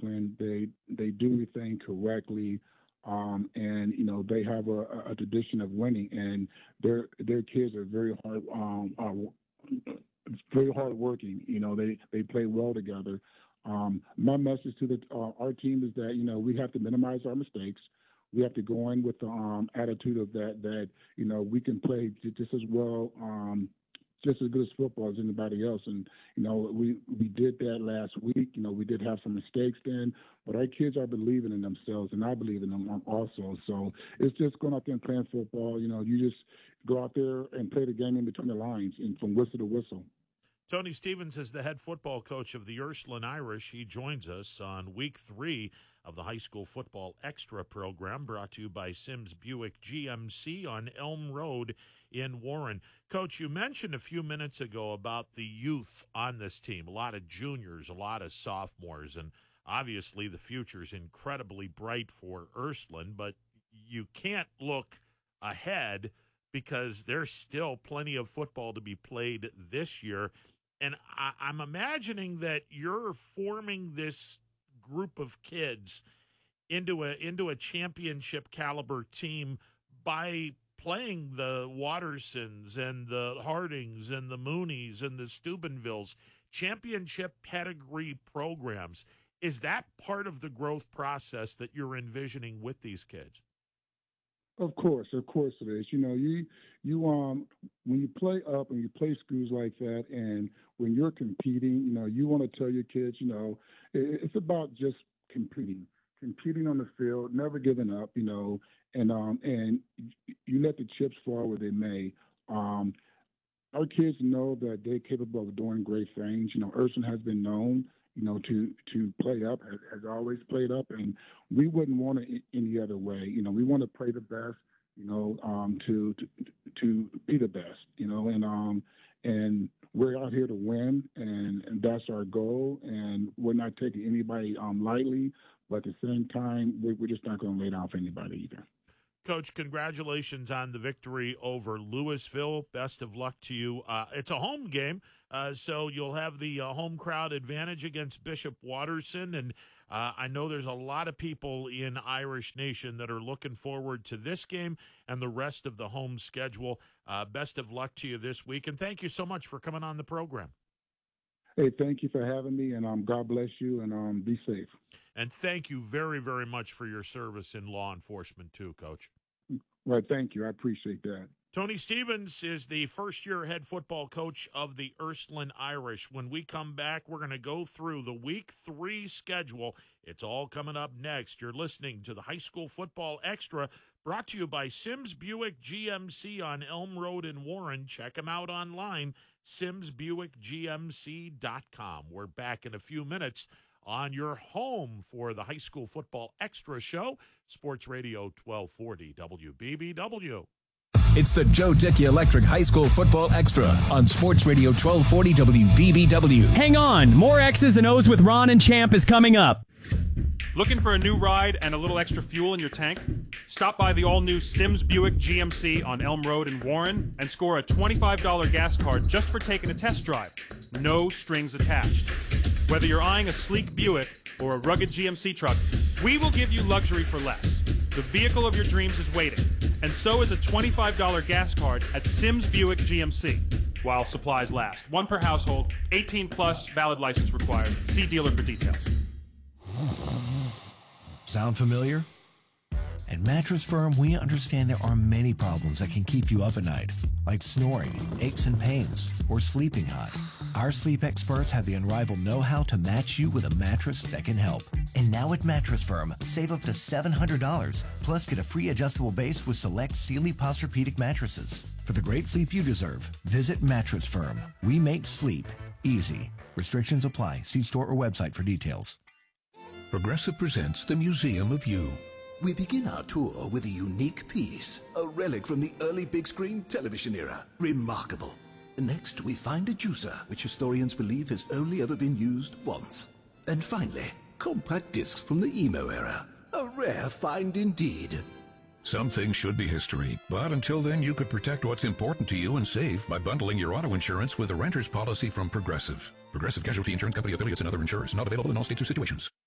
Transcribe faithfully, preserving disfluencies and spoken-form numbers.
disciplined. They they do everything correctly. Um, and you know they have a, a tradition of winning, and their their kids are very hard, um, uh, very hard working. You know they they play well together. Um, my message to the uh, our team is that you know we have to minimize our mistakes. We have to go in with the um, attitude of that that you know we can play just as well. Um, just as good as football as anybody else. And, you know, we, we did that last week. You know, we did have some mistakes then, but our kids are believing in themselves, and I believe in them also. So it's just going out there and playing football. You know, you just go out there and play the game in between the lines and from whistle to whistle. Tony Stevens is the head football coach of the Ursuline Irish. He joins us on week three of the High School Football Extra program, brought to you by Sims Buick G M C on Elm Road in Warren. Coach, you mentioned a few minutes ago about the youth on this team, a lot of juniors, a lot of sophomores, and obviously the future is incredibly bright for Ursuline, but you can't look ahead because there's still plenty of football to be played this year. And I, I'm imagining that you're forming this group of kids into a into a championship caliber team by playing the Watersons and the Hardings and the Moonies and the Steubenvilles, championship pedigree programs. Is that part of the growth process that you're envisioning with these kids? Of course, of course it is. You know, you you um when you play up and you play schools like that, and when you're competing, you know, you want to tell your kids, you know, it, it's about just competing, competing on the field, never giving up, you know, and um and you let the chips fall where they may. Um, our kids know that they're capable of doing great things. You know, Ursuline has been known, you know, to to play up, has, has always played up, and we wouldn't want it any other way. You know, we want to play the best, you know, um, to, to to be the best, you know, and um and we're out here to win, and, and that's our goal, and we're not taking anybody um lightly, but at the same time, we're, we're just not going to lay down for anybody either. Coach, congratulations on the victory over Louisville. Best of luck to you. Uh, it's a home game, uh, so you'll have the uh, home crowd advantage against Bishop Watterson. And uh, I know there's a lot of people in Irish Nation that are looking forward to this game and the rest of the home schedule. Uh, best of luck to you this week, and thank you so much for coming on the program. Hey, thank you for having me, and um, God bless you, and um, be safe. And thank you very, very much for your service in law enforcement too, Coach. Right, thank you. I appreciate that. Tony Stevens is the first-year head football coach of the Ursuline Irish. When we come back, we're going to go through the week three schedule. It's all coming up next. You're listening to the High School Football Extra, brought to you by Sims Buick G M C on Elm Road in Warren. Check them out online, sims buick g m c dot com. We're back in a few minutes on your home for the High School Football Extra show, Sports Radio twelve forty W B B W. It's the Joe Dickey Electric High School Football Extra on Sports Radio twelve forty W B B W. Hang on, more X's and O's with Ron and Champ is coming up. Looking for a new ride and a little extra fuel in your tank? Stop by the all-new Sims Buick G M C on Elm Road in Warren and score a twenty-five dollars gas card just for taking a test drive. No strings attached. Whether you're eyeing a sleek Buick or a rugged G M C truck, we will give you luxury for less. The vehicle of your dreams is waiting, and so is a twenty-five dollars gas card at Sims Buick G M C, while supplies last. One per household, eighteen plus, valid license required. See dealer for details. Sound familiar? At Mattress Firm, we understand there are many problems that can keep you up at night, like snoring, aches and pains, or sleeping hot. Our sleep experts have the unrivaled know-how to match you with a mattress that can help. And now at Mattress Firm, save up to seven hundred dollars, plus get a free adjustable base with select Sealy Posturepedic mattresses. For the great sleep you deserve, visit Mattress Firm. We make sleep easy. Restrictions apply. See store or website for details. Progressive presents the Museum of You. We begin our tour with a unique piece, a relic from the early big screen television era. Remarkable. Next, we find a juicer, which historians believe has only ever been used once. And finally, compact discs from the emo era. A rare find indeed. Some things should be history, but until then you could protect what's important to you and save by bundling your auto insurance with a renter's policy from Progressive. Progressive Casualty Insurance Company affiliates and other insurers not available in all states or situations.